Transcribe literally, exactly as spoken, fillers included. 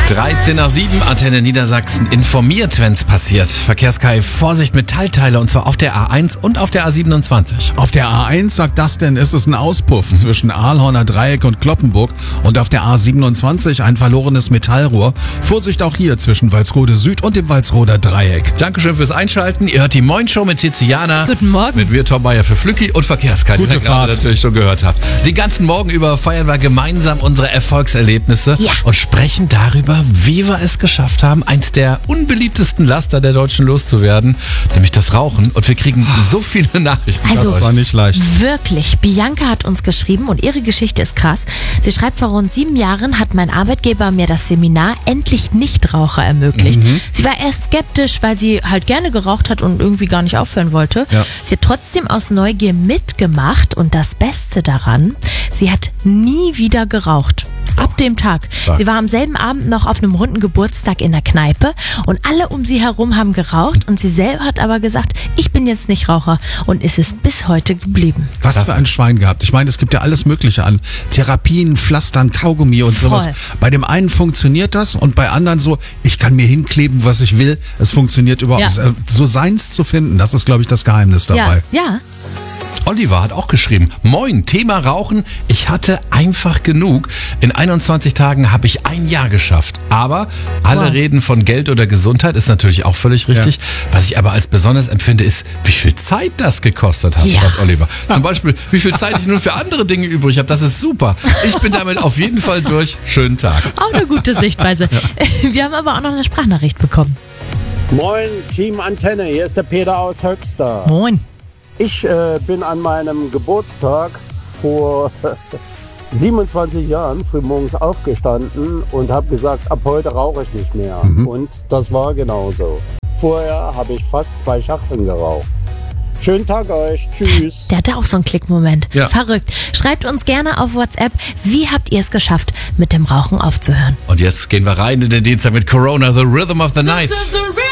dreizehn nach sieben, Antenne Niedersachsen informiert, wenn's passiert. Verkehrskai, Vorsicht, Metallteile, und zwar auf der A eins und auf der A siebenundzwanzig. Auf der A eins, sagt das denn, ist es ein Auspuff zwischen Ahlhorner Dreieck und Kloppenburg, und auf der A siebenundzwanzig ein verlorenes Metallrohr. Vorsicht auch hier zwischen Walsrode Süd und dem Walsroder Dreieck. Dankeschön fürs Einschalten. Ihr hört die Moin Show mit Tiziana. Guten Morgen. Mit mir, Tom Bayer für Flücki und Verkehrskai, Gute die ihr gerade Fahrt. natürlich schon gehört habt. Den ganzen Morgen über feiern wir gemeinsam unsere Erfolgserlebnisse Ja. und sprechen darüber, wie wir es geschafft haben, eins der unbeliebtesten Laster der Deutschen loszuwerden, nämlich das Rauchen. Und wir kriegen so viele Nachrichten. Also- von Das euch. war nicht leicht. Wirklich, Bianca hat uns geschrieben und ihre Geschichte ist krass. Sie schreibt, vor rund sieben Jahren hat mein Arbeitgeber mir das Seminar Endlich Nichtraucher ermöglicht. Sie war erst skeptisch, weil sie halt gerne geraucht hat und irgendwie gar nicht aufhören wollte. Ja. Sie hat trotzdem aus Neugier mitgemacht, und das Beste daran, sie hat nie wieder geraucht. Ab dem Tag. Stark. Sie war am selben Abend noch auf einem runden Geburtstag in der Kneipe und alle um sie herum haben geraucht, und sie selber hat aber gesagt, ich bin jetzt nicht Raucher, und ist es bis heute geblieben. Was für ein Schwein gehabt. Ich meine, es gibt ja alles Mögliche an Therapien, Pflastern, Kaugummi und Voll. sowas. Bei dem einen funktioniert das und bei anderen so, ich kann mir hinkleben, was ich will. Es funktioniert überhaupt Ja. nicht. Also, so seins zu finden, das ist, glaube ich, das Geheimnis dabei. Ja, ja. Oliver hat auch geschrieben, Moin, Thema Rauchen, ich hatte einfach genug. In einundzwanzig Tagen habe ich ein Jahr geschafft. Aber alle Wow. reden von Geld oder Gesundheit, ist natürlich auch völlig richtig. Was ich aber als besonders empfinde, ist, wie viel Zeit das gekostet hat, Ja. sagt Oliver. Zum Beispiel, wie viel Zeit ich nun für andere Dinge übrig habe, das ist super. Ich bin damit auf jeden Fall durch. Schönen Tag. Auch eine gute Sichtweise. Wir haben aber auch noch eine Sprachnachricht bekommen. Moin, Team Antenne, hier ist der Peter aus Höxter. Moin. Ich äh, bin an meinem Geburtstag vor siebenundzwanzig Jahren frühmorgens aufgestanden und habe gesagt, ab heute rauche ich nicht mehr. Und das war genauso. Vorher habe ich fast zwei Schachteln geraucht. Schönen Tag euch, tschüss. Der hatte auch so einen Klickmoment. Ja. Verrückt. Schreibt uns gerne auf WhatsApp, wie habt ihr es geschafft, mit dem Rauchen aufzuhören? Und jetzt gehen wir rein in den Dienstag mit Corona, The Rhythm of the Night. This is the real